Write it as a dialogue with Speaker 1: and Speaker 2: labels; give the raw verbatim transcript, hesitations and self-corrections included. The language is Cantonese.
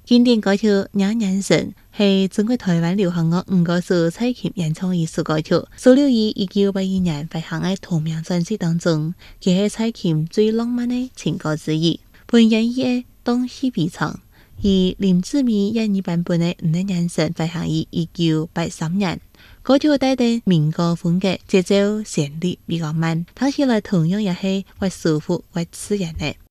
Speaker 1: 經典歌曲《兩眼神》係中國台灣流行樂五個數蔡琴演唱藝術歌曲，收錄於一九八一年發行嘅同名專輯當中，佢係蔡琴最浪漫嘅情歌之一。本演繹嘅當戲比唱，而林志美演繹版本嘅《兩眼神》發行於一九八三年。歌曲帶點民歌風格，節奏旋律比較慢，聽起來同樣也係越舒服越自然嘅。